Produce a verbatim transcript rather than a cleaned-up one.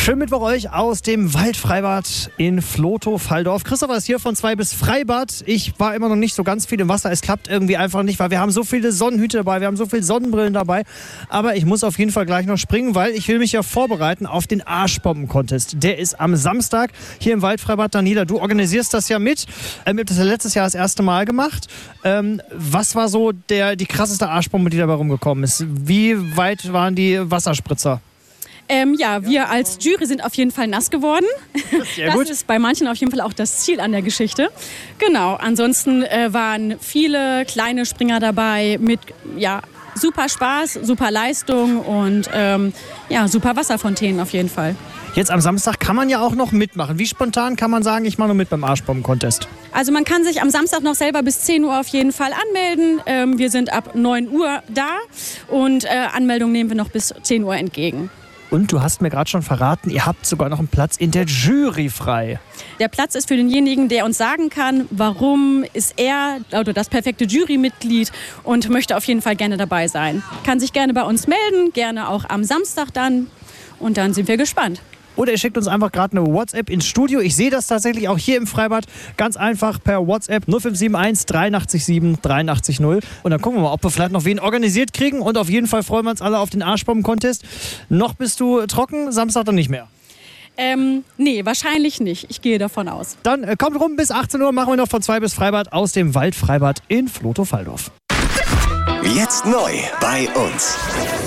Schönen Mittwoch euch aus dem Waldfreibad in Vlotho-Valldorf. Christopher ist hier von zwei bis Freibad. Ich war immer noch nicht so ganz viel im Wasser. Es klappt irgendwie einfach nicht, weil wir haben so viele Sonnenhüte dabei, wir haben so viele Sonnenbrillen dabei. Aber ich muss auf jeden Fall gleich noch springen, weil ich will mich ja vorbereiten auf den Arschbomben-Contest. Der ist am Samstag hier im Waldfreibad. Daniela, du organisierst das ja mit. Ähm, ihr habt das ja letztes Jahr das erste Mal gemacht. Ähm, was war so der, die krasseste Arschbombe, die dabei rumgekommen ist? Wie weit waren die Wasserspritzer? Ähm, ja, wir als Jury sind auf jeden Fall nass geworden. Sehr das gut. ist bei manchen auf jeden Fall auch das Ziel an der Geschichte. Genau, ansonsten äh, waren viele kleine Springer dabei mit ja, super Spaß, super Leistung und ähm, ja, super Wasserfontänen auf jeden Fall. Jetzt am Samstag kann man ja auch noch mitmachen. Wie spontan kann man sagen, ich mache noch mit beim Arschbomben-Contest? Also man kann sich am Samstag noch selber bis zehn Uhr auf jeden Fall anmelden. Ähm, wir sind ab neun Uhr da und äh, Anmeldung nehmen wir noch bis zehn Uhr entgegen. Und du hast mir gerade schon verraten, ihr habt sogar noch einen Platz in der Jury frei. Der Platz ist für denjenigen, der uns sagen kann, warum ist er oder das perfekte Jurymitglied und möchte auf jeden Fall gerne dabei sein. Kann sich gerne bei uns melden, gerne auch am Samstag dann und dann sind wir gespannt. Oder ihr schickt uns einfach gerade eine WhatsApp ins Studio. Ich sehe das tatsächlich auch hier im Freibad. Ganz einfach per WhatsApp null fünf sieben eins dreiundachtzig sieben dreiundachtzig null. Und dann gucken wir mal, ob wir vielleicht noch wen organisiert kriegen. Und auf jeden Fall freuen wir uns alle auf den Arschbomben-Contest. Noch bist du trocken, Samstag dann nicht mehr. Ähm, nee, wahrscheinlich nicht. Ich gehe davon aus. Dann äh, kommt rum, bis achtzehn Uhr machen wir noch von zwei bis Freibad aus dem Waldfreibad in Vlotho-Valldorf. Jetzt neu bei uns.